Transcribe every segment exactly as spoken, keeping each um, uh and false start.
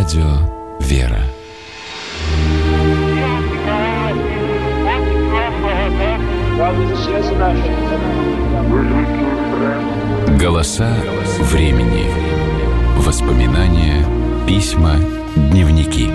Радио «Вера». Голоса времени. Воспоминания, письма, дневники.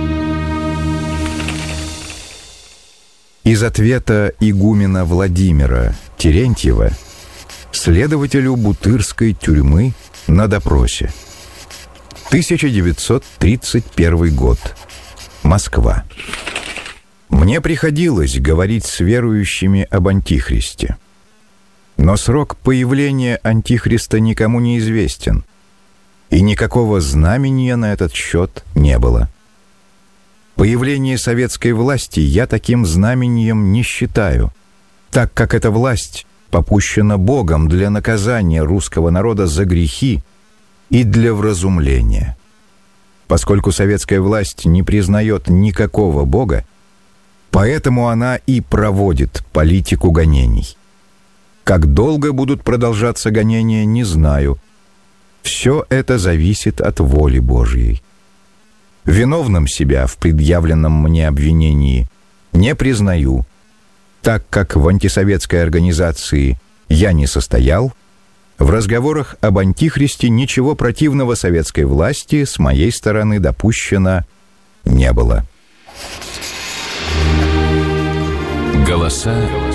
Из ответа игумена Владимира Терентьева следователю Бутырской тюрьмы на допросе. тысяча девятьсот тридцать первый год. Москва. Мне приходилось говорить с верующими об Антихристе. Но срок появления Антихриста никому не известен, и никакого знамения на этот счет не было. Появление советской власти я таким знамением не считаю, так как эта власть попущена Богом для наказания русского народа за грехи и для вразумления. Поскольку советская власть не признает никакого Бога, поэтому она и проводит политику гонений. Как долго будут продолжаться гонения, не знаю. Все это зависит от воли Божьей. Виновным себя в предъявленном мне обвинении не признаю, так как в антисоветской организации я не состоял, в разговорах об Антихристе ничего противного советской власти с моей стороны допущено не было. Голоса